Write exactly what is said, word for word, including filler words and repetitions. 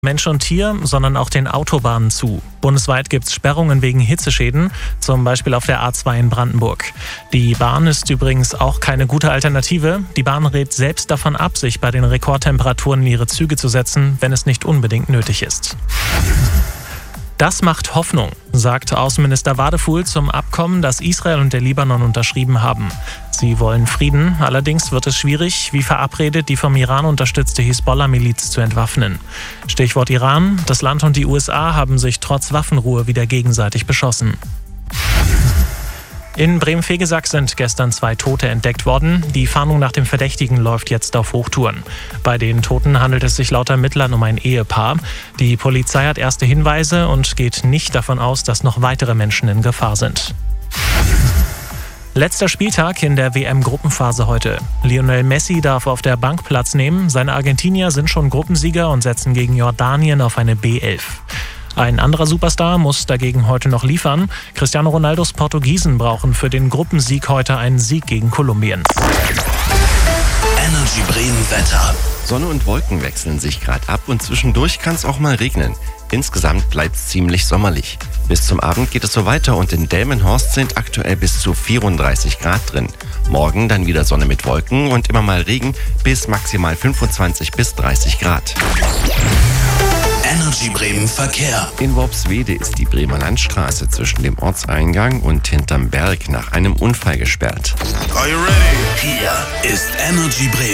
Mensch und Tier, sondern auch den Autobahnen zu. Bundesweit gibt es Sperrungen wegen Hitzeschäden, zum Beispiel auf der A zwei in Brandenburg. Die Bahn ist übrigens auch keine gute Alternative. Die Bahn rät selbst davon ab, sich bei den Rekordtemperaturen in ihre Züge zu setzen, wenn es nicht unbedingt nötig ist. Das macht Hoffnung, sagt Außenminister Wadefuhl zum Abkommen, das Israel und der Libanon unterschrieben haben. Sie wollen Frieden, allerdings wird es schwierig, wie verabredet, die vom Iran unterstützte Hisbollah-Miliz zu entwaffnen. Stichwort Iran: Das Land und die U S A haben sich trotz Waffenruhe wieder gegenseitig beschossen. In Bremen-Vegesack sind gestern zwei Tote entdeckt worden. Die Fahndung nach dem Verdächtigen läuft jetzt auf Hochtouren. Bei den Toten handelt es sich laut Ermittlern um ein Ehepaar. Die Polizei hat erste Hinweise und geht nicht davon aus, dass noch weitere Menschen in Gefahr sind. Letzter Spieltag in der W M-Gruppenphase heute. Lionel Messi darf auf der Bank Platz nehmen. Seine Argentinier sind schon Gruppensieger und setzen gegen Jordanien auf eine B elf. Ein anderer Superstar muss dagegen heute noch liefern. Cristiano Ronaldos Portugiesen brauchen für den Gruppensieg heute einen Sieg gegen Kolumbien. Energy Bremen Wetter. Sonne und Wolken wechseln sich gerade ab und zwischendurch kann es auch mal regnen. Insgesamt bleibt es ziemlich sommerlich. Bis zum Abend geht es so weiter und in Delmenhorst sind aktuell bis zu vierunddreißig Grad drin. Morgen dann wieder Sonne mit Wolken und immer mal Regen bis maximal fünfundzwanzig bis dreißig Grad. Energy Bremen Verkehr. In Worpswede ist die Bremer Landstraße zwischen dem Ortseingang und hinterm Berg nach einem Unfall gesperrt. Are you ready? Hier ist Energy Bremen.